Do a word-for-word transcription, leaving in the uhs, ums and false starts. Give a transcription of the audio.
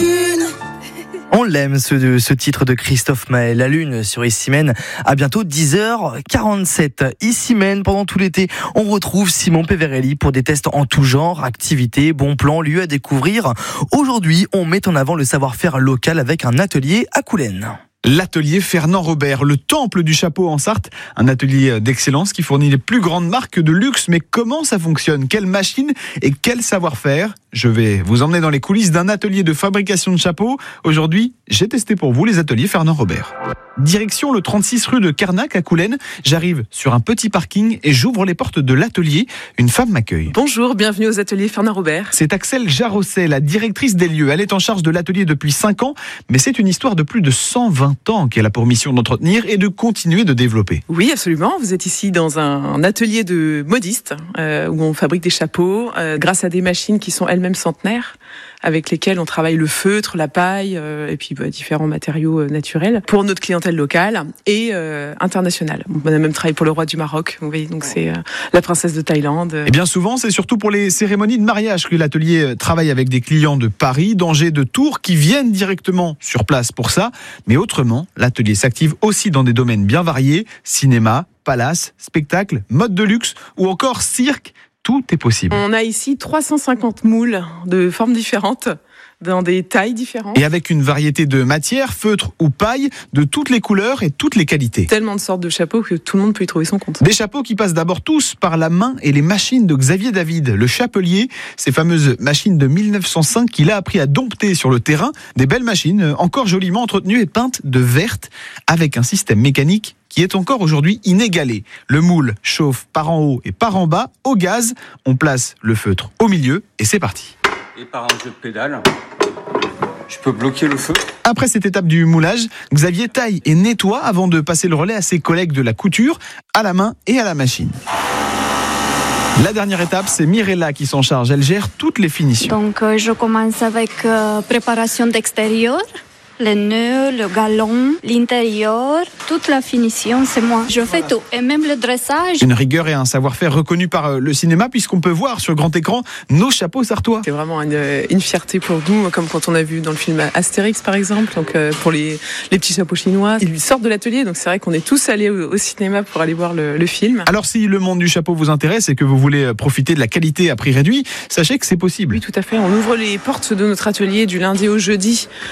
lune. On l'aime, ce, ce titre de Christophe Maé, La Lune sur Issymène. À bientôt dix heures quarante-sept. Issymène, pendant tout l'été, on retrouve Simon Peverelli pour des tests en tout genre, activités, bons plans, lieux à découvrir. Aujourd'hui, on met en avant le savoir-faire local avec un atelier à Coulennes. L'atelier Fernand Robert, le temple du chapeau en Sarthe, un atelier d'excellence qui fournit les plus grandes marques de luxe. Mais comment ça fonctionne? Quelle machine et quel savoir-faire? Je vais vous emmener dans les coulisses d'un atelier de fabrication de chapeaux. Aujourd'hui, j'ai testé pour vous les ateliers Fernand Robert. Direction le trente-six rue de Carnac à Coulennes. J'arrive sur un petit parking et j'ouvre les portes de l'atelier. Une femme m'accueille. Bonjour, bienvenue aux ateliers Fernand Robert. C'est Axel Jarosset, la directrice des lieux. Elle est en charge de l'atelier depuis cinq ans, mais c'est une histoire de plus de cent vingt ans qu'elle a pour mission d'entretenir et de continuer de développer. Oui, absolument. Vous êtes ici dans un atelier de modistes euh, où on fabrique des chapeaux euh, grâce à des machines qui sont elles-mêmes centenaires, avec lesquelles on travaille le feutre, la paille euh, et puis bah, différents matériaux euh, naturels pour notre clientèle locale et euh, internationale. On a même travaillé pour le roi du Maroc, vous voyez, donc c'est euh, la princesse de Thaïlande. Et bien souvent, c'est surtout pour les cérémonies de mariage que l'atelier travaille avec des clients de Paris, d'Angers, de Tours qui viennent directement sur place pour ça. Mais autrement, l'atelier s'active aussi dans des domaines bien variés, cinéma, palace, spectacle, mode de luxe ou encore cirque. Tout est possible. On a ici trois cent cinquante moules de formes différentes, dans des tailles différentes. Et avec une variété de matières, feutre ou paille, de toutes les couleurs et toutes les qualités. Tellement de sortes de chapeaux que tout le monde peut y trouver son compte. Des chapeaux qui passent d'abord tous par la main et les machines de Xavier David, le chapelier. Ces fameuses machines de mille neuf cent cinq qu'il a appris à dompter sur le terrain. Des belles machines, encore joliment entretenues et peintes de verte, avec un système mécanique qui est encore aujourd'hui inégalé. Le moule chauffe par en haut et par en bas au gaz. On place le feutre au milieu et c'est parti. Et par un jeu de pédale, je peux bloquer le feu. Après cette étape du moulage, Xavier taille et nettoie avant de passer le relais à ses collègues de la couture, à la main et à la machine. La dernière étape, c'est Mirella qui s'en charge. Elle gère toutes les finitions. Donc euh, je commence avec euh, préparation d'extérieur. Les nœuds, le galon, l'intérieur, toute la finition, c'est moi. Je fais tout, et même le dressage. Une rigueur et un savoir-faire reconnu par le cinéma, puisqu'on peut voir sur grand écran nos chapeaux sartois. C'est vraiment une, une fierté pour nous, comme quand on a vu dans le film Astérix par exemple, donc euh, pour les, les petits chapeaux chinois. Ils sortent de l'atelier, donc c'est vrai qu'on est tous allés au, au cinéma pour aller voir le, le film. Alors si le monde du chapeau vous intéresse et que vous voulez profiter de la qualité à prix réduit, sachez que c'est possible. Oui, tout à fait. On ouvre les portes de notre atelier du lundi au jeudi